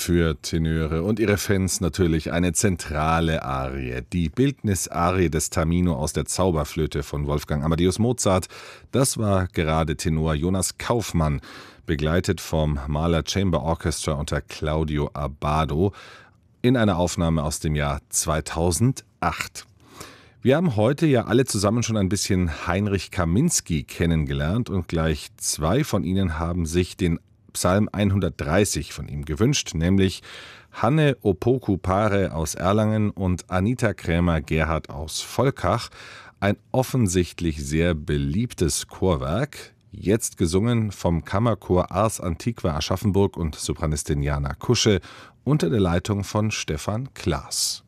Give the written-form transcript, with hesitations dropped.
für Tenöre und ihre Fans natürlich eine zentrale Arie. Die Bildnisarie des Tamino aus der Zauberflöte von Wolfgang Amadeus Mozart. Das war gerade Tenor Jonas Kaufmann, begleitet vom Mahler Chamber Orchestra unter Claudio Abbado in einer Aufnahme aus dem Jahr 2008. Wir haben heute ja alle zusammen schon ein bisschen Heinrich Kaminski kennengelernt und gleich zwei von Ihnen haben sich den Psalm 130 von ihm gewünscht, nämlich Hanne Opoku-Pare aus Erlangen und Anita Krämer-Gerhardt aus Volkach. Ein offensichtlich sehr beliebtes Chorwerk, jetzt gesungen vom Kammerchor Ars Antiqua Aschaffenburg und Sopranistin Jana Kusche unter der Leitung von Stefan Klaas.